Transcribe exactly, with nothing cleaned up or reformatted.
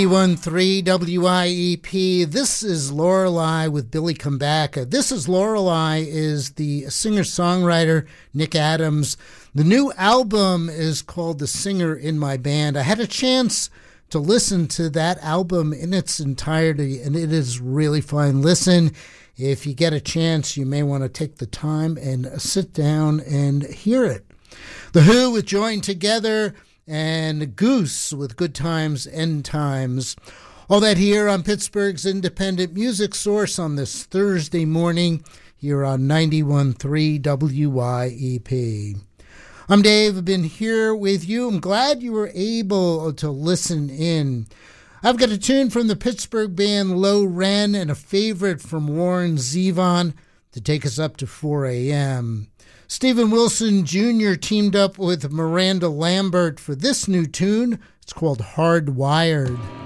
ninety-one point three W I E P. This is Lorelei with Billy Combacca. This is Lorelei is the singer-songwriter Nick Adams. The new album is called The Singer in My Band. I had a chance to listen to that album in its entirety, and it is really fun. Listen, if you get a chance, you may want to take the time and sit down and hear it. The Who with Join Together, and Goose with Good Times, End Times. All that here on Pittsburgh's independent music source on this Thursday morning here on ninety-one point three W I E P. I'm Dave. I've been here with you. I'm glad you were able to listen in. I've got a tune from the Pittsburgh band Low Ren and a favorite from Warren Zevon to take us up to four a.m. Stephen Wilson Junior teamed up with Miranda Lambert for this new tune. It's called Hardwired.